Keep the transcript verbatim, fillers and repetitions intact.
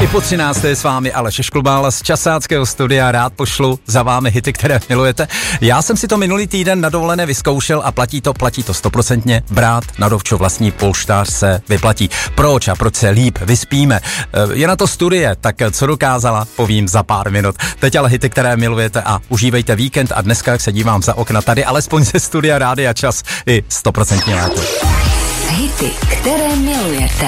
po třinácté je s vámi Aleš Šklbál z časáckého studia. Rád pošlu za vámi hity, které milujete. Já jsem si to minulý týden na dovolené vyzkoušel a platí to, platí to stoprocentně. Brát na dovčo vlastní polštář se vyplatí. Proč a proč se líp vyspíme? Je na to studie, tak co dokázala, povím za pár minut. Teď ale hity, které milujete a užívejte víkend a dneska, jak se dívám za okna tady, alespoň ze studia Rádia Čas i stoprocentně léto. Hity, které milujete.